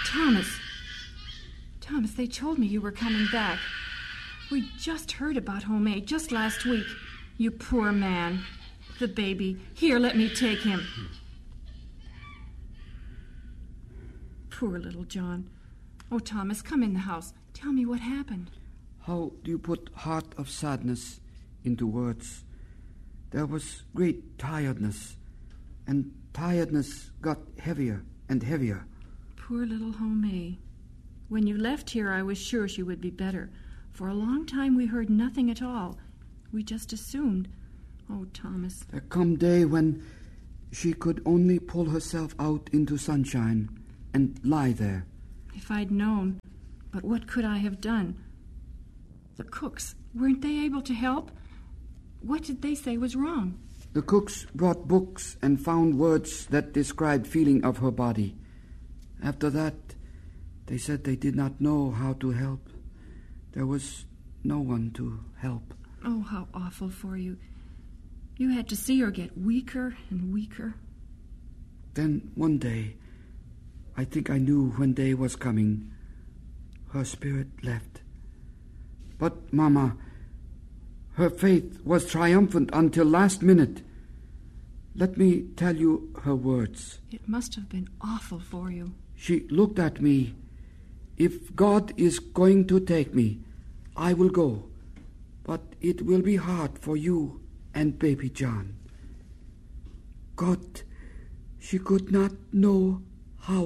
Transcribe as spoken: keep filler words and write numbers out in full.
Thomas. Thomas, they told me you were coming back. We just heard about Homais just last week. You poor man. The baby. Here, let me take him. Poor little John. Oh, Thomas, come in the house. Tell me what happened. How do you put heart of sadness into words? There was great tiredness, and tiredness got heavier and heavier. Poor little Homais. When you left here, I was sure she would be better. For a long time, we heard nothing at all. We just assumed. Oh, Thomas. There come day when she could only pull herself out into sunshine and lie there. If I'd known. But what could I have done? The cooks, weren't they able to help? What did they say was wrong? The cooks brought books and found words that described feeling of her body. After that, they said they did not know how to help. There was no one to help. Oh, how awful for you. You had to see her get weaker and weaker. Then one day, I think I knew when day was coming, her spirit left. But, Mama, her faith was triumphant until last minute. Let me tell you her words. It must have been awful for you. She looked at me. If God is going to take me, I will go. But it will be hard for you and baby John. God, she could not know